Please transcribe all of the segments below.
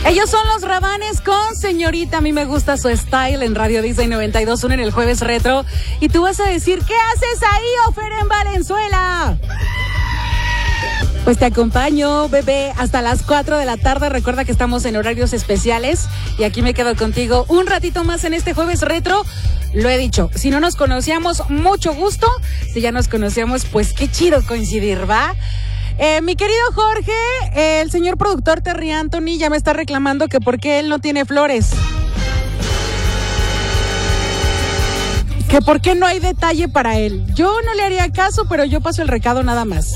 Ellos son los Rabanes con Señorita. A mí me gusta su style en Radio Disney 92.1 en el Jueves Retro. Y tú vas a decir, ¿qué haces ahí, Ofer, en Valenzuela? Pues te acompaño, bebé, hasta las 4 de la tarde. Recuerda que estamos en horarios especiales y aquí me quedo contigo un ratito más en este Jueves Retro. Lo he dicho, si no nos conocíamos, mucho gusto. Si ya nos conocíamos, pues qué chido coincidir, ¿va? Mi querido Jorge, el señor productor Terry Anthony ya me está reclamando que por qué él no tiene flores. Que por qué no hay detalle para él. Yo no le haría caso, pero yo paso el recado nada más.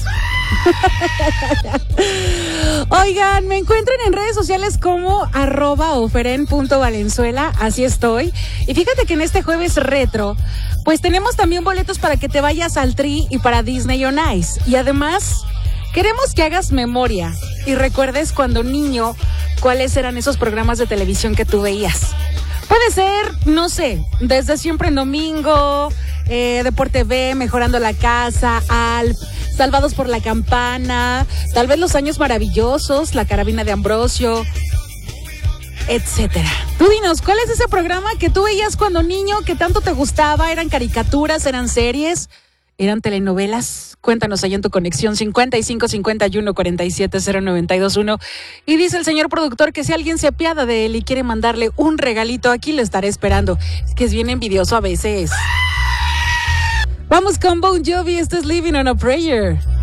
Oigan, me encuentran en redes sociales como @oferen.valenzuela, así estoy. Y fíjate que en este Jueves Retro, pues tenemos también boletos para que te vayas al Tri y para Disney on Ice. Y además, queremos que hagas memoria y recuerdes cuando niño cuáles eran esos programas de televisión que tú veías. Puede ser, no sé, Desde Siempre en Domingo, Deporte B, Mejorando la Casa, Alp, Salvados por la Campana, tal vez Los Años Maravillosos, La Carabina de Ambrosio, etcétera. Tú dinos, ¿cuál es ese programa que tú veías cuando niño, que tanto te gustaba? ¿Eran caricaturas, eran series, eran telenovelas? Cuéntanos ahí en tu conexión 55 51 47 0921. Y dice el señor productor que si alguien se apiada de él y quiere mandarle un regalito, aquí lo estaré esperando. Es que es bien envidioso a veces. Vamos con Bon Jovi, esto es Living on a Prayer.